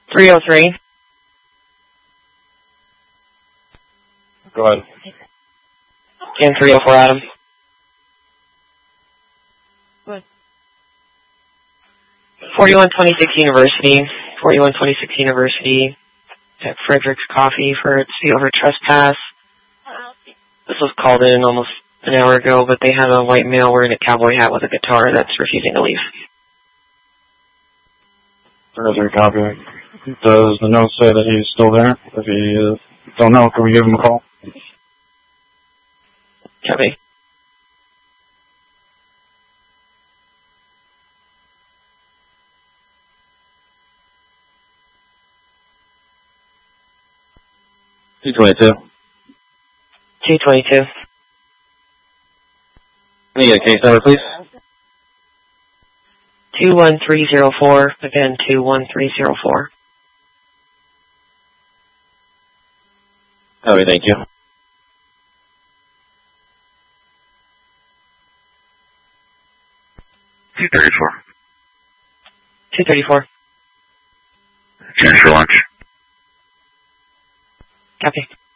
303. Go ahead. And 304, Adam. What? 4126 University. 4126 University. At Frederick's Coffee for a dispute over trespass. This was called in almost an hour ago, but they have a white male wearing a cowboy hat with a guitar that's refusing to leave. Frederick, copy. Does the note say that he's still there? If he don't know, can we give him a call? Copy. $222. 222. Can you get a case number, please? 21304. Again, 21304. Copy, thank you. $234. 234. Change for lunch. Copy.